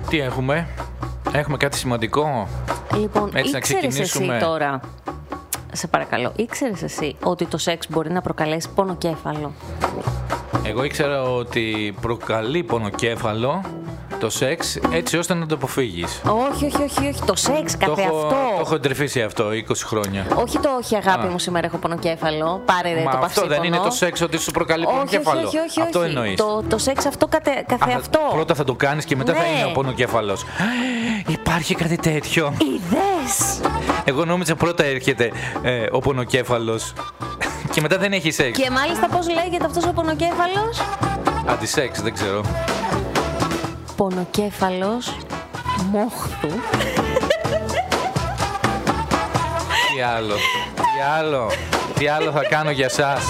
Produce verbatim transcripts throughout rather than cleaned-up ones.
Τι έχουμε? Έχουμε κάτι σημαντικό? Λοιπόν, έτσι, ήξερες εσύ τώρα, σε παρακαλώ, ήξερες εσύ ότι το σεξ μπορεί να προκαλέσει πονοκέφαλο? Εγώ ήξερα ότι προκαλεί πονοκέφαλο το σεξ έτσι ώστε να το αποφύγεις. Όχι, όχι, όχι, όχι. Το σεξ καθε το έχω, αυτό. Το έχω εντρυφήσει αυτό είκοσι χρόνια. Όχι το όχι, αγάπη Α. μου, σήμερα έχω πονοκέφαλο. Πάρε ρε, Μα το αυτό παυσίπονο. δεν είναι το σεξ ότι σου προκαλεί όχι, πονοκέφαλο? Όχι, όχι, όχι, αυτό όχι. εννοείς. Το, το σεξ αυτό καθε, καθε Α, αυτό. Πρώτα θα το κάνεις και μετά ναι. θα είναι ο πονοκέφαλος. Υπάρχει κάτι τέτοιο. Είδες. Εγώ νόμιζα πρώτα έρχεται ε, ο πονοκέφαλος και μετά δεν έχει σεξ. Και μάλιστα πώς λέγεται αυτός ο πονοκέφαλος? Αντισεξ, δεν ξέρω. Πονοκέφαλος μόχθου. Τι άλλο, τι άλλο, τι άλλο θα κάνω για σας?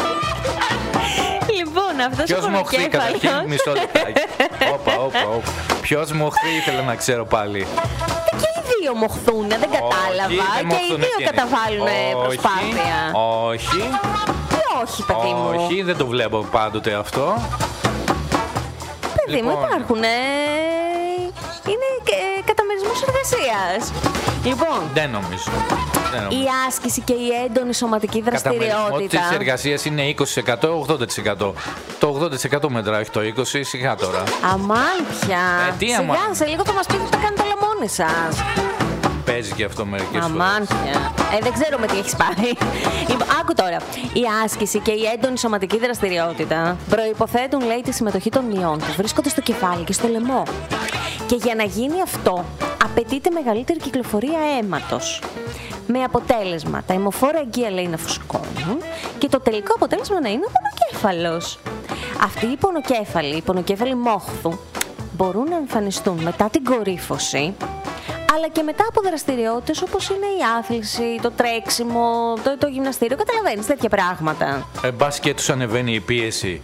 Λοιπόν, αυτός Ποιος ο μοχθεί καταρχήν? πονοκέφαλος. Μισό λεπτάκι. Όπα, όπα, όπα. Ποιος μοχθεί ήθελα να ξέρω πάλι. Και οι δύο μοχθούν, δεν κατάλαβα. δεν Και οι μοχθούν δύο εκείνοι. καταβάλουν Όχι, προσπάθεια. Όχι, Και όχι, παιδί μου. όχι, δεν το βλέπω πάντοτε αυτό. Παιδί μου, Λοιπόν. υπάρχουν. Ε, είναι ε, καταμερισμός εργασίας. Λοιπόν, Δεν νομίζω. Δεν νομίζω. η άσκηση και η έντονη σωματική Καταμερισμό δραστηριότητα. της εργασίας είναι είκοσι τοις εκατό ογδόντα τοις εκατό. Το ογδόντα τοις εκατό μετράει, όχι το είκοσι τοις εκατό σιγά τώρα. Αμάν πια. Ε, τι Σιγά, αμάν? σε λίγο θα μας πείτε ότι τα κάνετε όλα μόνοι σας. Παίζει και αυτό μερικές φορές. Αμάν πια. Ε, δεν ξέρω με τι έχεις πάρει. Λοιπόν, άκου τώρα. Η άσκηση και η έντονη σωματική δραστηριότητα προϋποθέτουν, λέει, τη συμμετοχή των ιών που βρίσκονται στο κεφάλι και στο λαιμό. Και για να γίνει αυτό, απαιτείται μεγαλύτερη κυκλοφορία αίματος. Με αποτέλεσμα τα αιμοφόρα εγκία, λέει, να φουσκώνουν και το τελικό αποτέλεσμα να είναι ο πονοκέφαλος. Αυτοί οι πονοκέφαλοι, οι πονοκέφαλοι μόχθου, μπορούν να εμφανιστούν μετά την κορύφωση, αλλά και μετά από δραστηριότητες όπως είναι η άθληση, το τρέξιμο, το, το γυμναστήριο, καταλαβαίνεις, τέτοια πράγματα. Ε, μπας και τους ανεβαίνει η πίεση.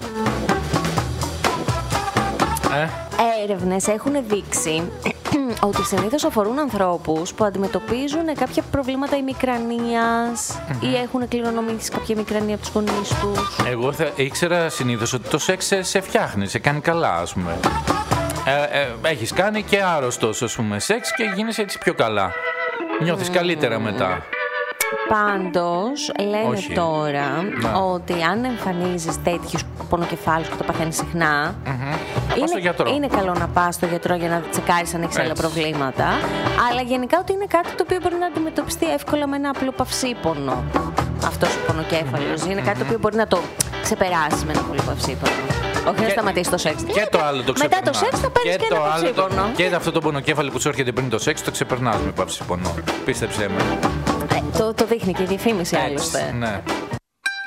Ε, Έρευνες έχουν δείξει ότι συνήθως αφορούν ανθρώπους που αντιμετωπίζουν κάποια προβλήματα ημικρανίας ή έχουν κληρονομήσει κάποια ημικρανία από τους γονείς τους. εγώ θα ήξερα συνήθως ότι το σεξ σε, σε φτιάχνει, σε κάνει καλά, ας πούμε. Ε, ε, έχεις κάνει και άρρωστος, ας πούμε, σεξ και γίνεσαι έτσι πιο καλά. Νιώθεις καλύτερα μετά. Πάντως, λένε Όχι. τώρα Να. ότι αν εμφανίζεις τέτοιους πονοκεφάλους και το παθαίνεις συχνά, πας στο γιατρό. είναι καλό να πας στο γιατρό για να τσεκάρεις αν έχεις άλλα Έτσι. προβλήματα. Αλλά γενικά ότι είναι κάτι το οποίο μπορεί να αντιμετωπιστεί εύκολα με ένα απλό παυσίπονο. Αυτός ο πονοκέφαλος. Είναι κάτι το οποίο μπορεί να το ξεπεράσεις με ένα απλό παυσίπονο. Όχι να σταματήσεις το σεξ. Και το άλλο το ξεπερνάς. Μετά το σεξ θα παίρνεις και, το ένα άλλο το- παυσίπονο. Και αυτό το πονοκέφαλο που σου έρχεται πριν το σεξ το ξεπερνάς με παυσίπονο. Πίστεψέ με. Ε, το, το δείχνει και η διαφήμιση Έτσι, άλλωστε. ναι.